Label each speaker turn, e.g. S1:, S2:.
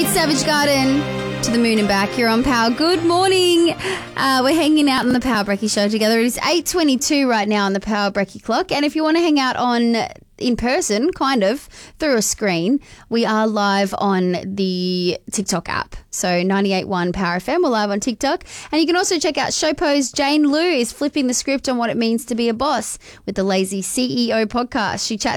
S1: It's Savage Garden to the moon and back. You're on Power. Good morning. We're hanging out on the Power Brekkie show together. It is 8:22 right now on the Power Brekkie clock. And if you want to hang out in person, kind of, through a screen, we are live on the TikTok app. So 98.1 Power FM, we're live on TikTok. And you can also check out Showpo's Jane Lou is flipping the script on what it means to be a boss with the Lazy CEO podcast. She chats